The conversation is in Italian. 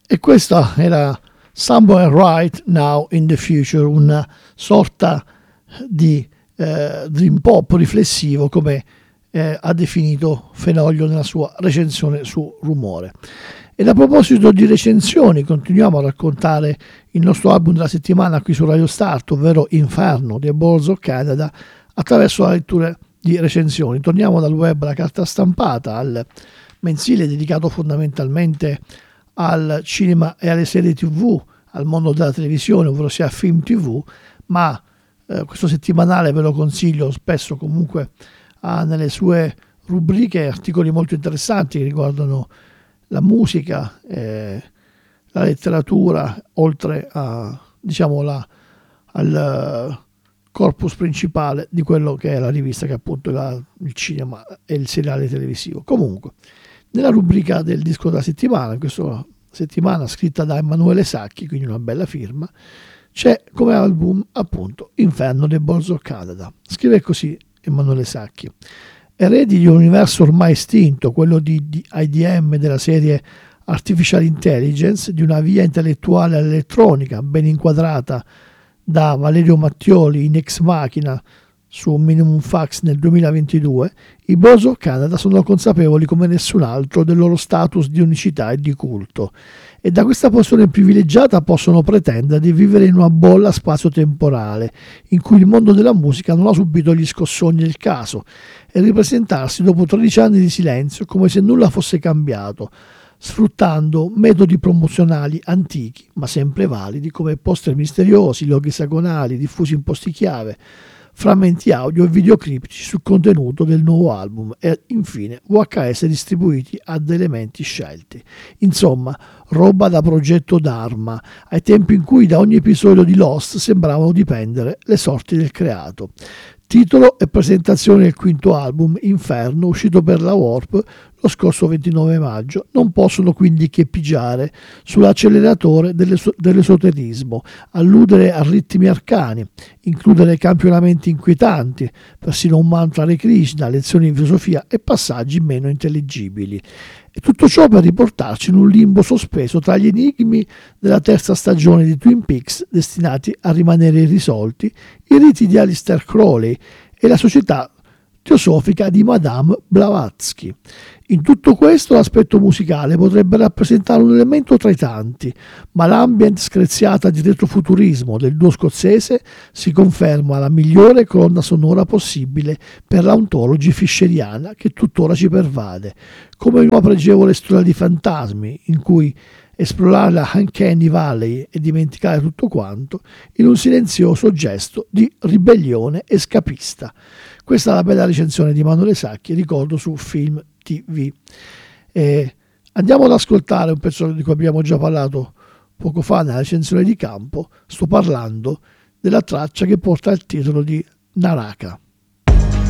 E questa era Somewhere Right Now in the Future, una sorta di dream pop riflessivo, come ha definito Fenoglio nella sua recensione su Rumore. Ed a proposito di recensioni, continuiamo a raccontare il nostro album della settimana qui su Radio Start, ovvero Inferno dei Balls of Canada, attraverso la lettura di recensioni. Torniamo dal web alla carta stampata, al mensile dedicato fondamentalmente al cinema e alle serie TV, al mondo della televisione, ovvero sia film TV, ma questo settimanale ve lo consiglio, spesso comunque ha nelle sue rubriche articoli molto interessanti che riguardano la musica, la letteratura, oltre a, diciamo, al corpus principale di quello che è la rivista, che è appunto il cinema e il seriale televisivo. Comunque, nella rubrica del disco della settimana, questa settimana scritta da Emanuele Sacchi, quindi una bella firma, c'è come album appunto Inferno dei Balls of Canada. Scrive così Emanuele Sacchi: eredi di un universo ormai estinto, quello di IDM, della serie Artificial Intelligence, di una via intellettuale all'elettronica ben inquadrata da Valerio Mattioli in Ex Machina su Minimum Fax nel 2022, i Balls of Canada sono consapevoli come nessun altro del loro status di unicità e di culto, e da questa posizione privilegiata possono pretendere di vivere in una bolla spazio-temporale in cui il mondo della musica non ha subito gli scossoni del caso, e ripresentarsi dopo 13 anni di silenzio come se nulla fosse cambiato, sfruttando metodi promozionali antichi ma sempre validi come poster misteriosi, loghi esagonali diffusi in posti chiave, frammenti audio e video criptici sul contenuto del nuovo album e infine VHS distribuiti ad elementi scelti. Insomma, roba da progetto Dharma, ai tempi in cui da ogni episodio di Lost sembravano dipendere le sorti del creato. Titolo e presentazione del quinto album, Inferno, uscito per la Warp lo scorso 29 maggio, non possono quindi che pigiare sull'acceleratore dell'esoterismo, alludere a ritmi arcani, includere campionamenti inquietanti, persino un mantra Hare Krishna, lezioni di filosofia e passaggi meno intelligibili. E tutto ciò per riportarci in un limbo sospeso tra gli enigmi della terza stagione di Twin Peaks, destinati a rimanere irrisolti, i riti di Aleister Crowley e la società teosofica di Madame Blavatsky. In tutto questo l'aspetto musicale potrebbe rappresentare un elemento tra i tanti, ma l'ambient screziata di retrofuturismo del duo scozzese si conferma la migliore colonna sonora possibile per l'anthology fischeriana che tuttora ci pervade, come in una pregevole storia di fantasmi in cui esplorare la Uncanny Valley e dimenticare tutto quanto in un silenzioso gesto di ribellione escapista. Questa è la bella recensione di Emanuele Sacchi, ricordo, su Film TV. Andiamo ad ascoltare un pezzo di cui abbiamo già parlato poco fa nella recensione di campo. Sto parlando della traccia che porta il titolo di Naraka.